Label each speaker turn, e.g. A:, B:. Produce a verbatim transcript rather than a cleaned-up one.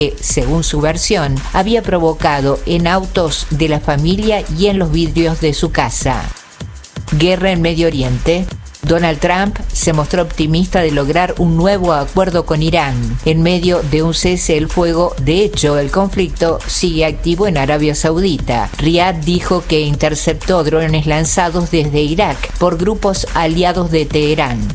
A: que, según su versión, había provocado en autos de la familia y en los vidrios de su casa. Guerra en Medio Oriente. Donald Trump se mostró optimista de lograr un nuevo acuerdo con Irán en medio de un cese el fuego. De hecho, el conflicto sigue activo en Arabia Saudita. Riad dijo que interceptó drones lanzados desde Irak por grupos aliados de Teherán.